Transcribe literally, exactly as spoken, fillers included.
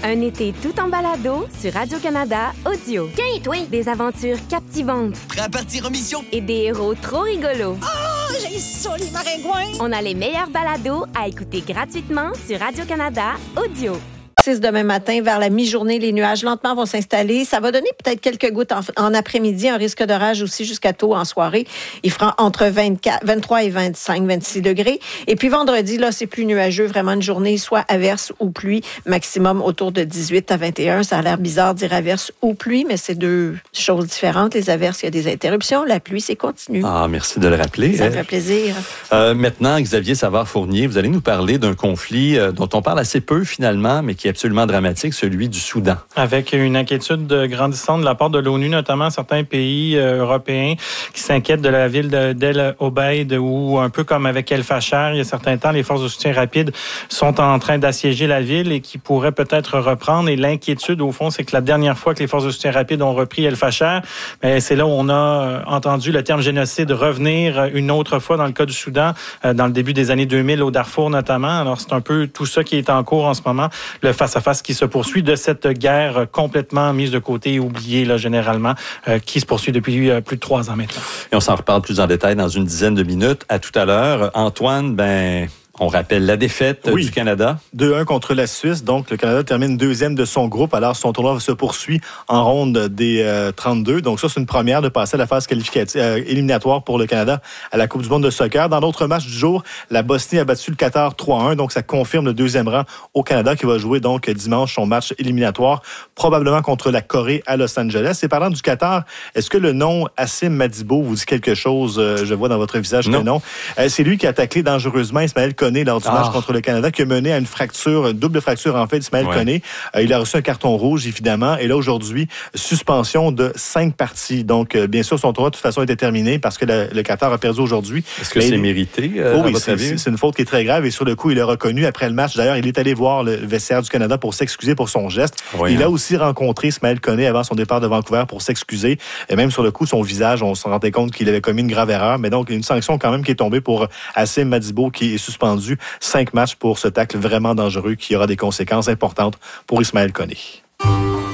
Un été tout en balado sur Radio-Canada Audio. Tiens, toi! Des aventures captivantes. Prêt à partir en mission? Et des héros trop rigolos. Oh, j'ai ça, les maringouins! On a les meilleurs balados à écouter gratuitement sur Radio-Canada Audio. Demain matin, vers la mi-journée, les nuages lentement vont s'installer. Ça va donner peut-être quelques gouttes en, en après-midi, un risque d'orage aussi jusqu'à tôt en soirée. Il fera entre vingt-quatre, vingt-trois et vingt-cinq, vingt-six degrés. Et puis vendredi, là, c'est plus nuageux, vraiment une journée, soit averse ou pluie, maximum autour de dix-huit à vingt et un. Ça a l'air bizarre de dire averse ou pluie, mais c'est deux choses différentes. Les averses, il y a des interruptions. La pluie, c'est continu. Ah, merci de le rappeler. Ça me fait plaisir. Euh, maintenant, Xavier Savard-Fournier, vous allez nous parler d'un conflit euh, dont on parle assez peu finalement, mais qui est absolument dramatique, celui du Soudan. Avec une inquiétude grandissante de la part de l'ONU, notamment certains pays euh, européens qui s'inquiètent de la ville de, d'El Obeid, où un peu comme avec El Fasher, il y a certains temps, les forces de soutien rapide sont en train d'assiéger la ville et qui pourraient peut-être reprendre. Et l'inquiétude, au fond, c'est que la dernière fois que les forces de soutien rapide ont repris El Fasher, bien, c'est là où on a entendu le terme génocide revenir une autre fois dans le cas du Soudan, euh, dans le début des années deux mille, au Darfour notamment. Alors, c'est un peu tout ça qui est en cours en ce moment, le face-à-face qui se poursuit de cette guerre complètement mise de côté et oubliée, là, généralement, euh, qui se poursuit depuis euh, plus de trois ans maintenant. Et on s'en reparle plus en détail dans une dizaine de minutes. À tout à l'heure. Antoine, ben... on rappelle la défaite oui. du Canada. deux un contre la Suisse. Donc, le Canada termine deuxième de son groupe. Alors, son tournoi se poursuit en ronde des euh, trente-deux. Donc, ça, c'est une première de passer à la phase qualificative, euh, éliminatoire pour le Canada à la Coupe du monde de soccer. Dans d'autres matchs du jour, la Bosnie a battu le Qatar trois un. Donc, ça confirme le deuxième rang au Canada qui va jouer donc dimanche son match éliminatoire, probablement contre la Corée à Los Angeles. Et parlant du Qatar, est-ce que le nom Hassim Madibo vous dit quelque chose? Euh, je vois dans votre visage non. que non. Euh, c'est lui qui a taclé dangereusement Ismaël Koné lors du ah. match contre le Canada, qui a mené à une fracture, une double fracture en fait d'Ismaël ouais. Koné. Euh, il a reçu un carton rouge, évidemment. Et là, aujourd'hui, suspension de cinq parties. Donc, euh, bien sûr, son tournoi, de toute façon, était terminé parce que le, le Qatar a perdu aujourd'hui. Est-ce que Mais c'est il... mérité? Euh, oh, oui, c'est, c'est, c'est une faute qui est très grave. Et sur le coup, il a reconnu après le match. D'ailleurs, il est allé voir le vestiaire du Canada pour s'excuser pour son geste. Ouais, il hein. a aussi rencontré Ismaël Koné avant son départ de Vancouver pour s'excuser. Et même sur le coup, son visage, on se rendait compte qu'il avait commis une grave erreur. Mais donc, une sanction quand même qui est tombée pour Hassim Madibo, qui est suspendu cinq matchs pour ce tacle vraiment dangereux qui aura des conséquences importantes pour Ismaël Koné.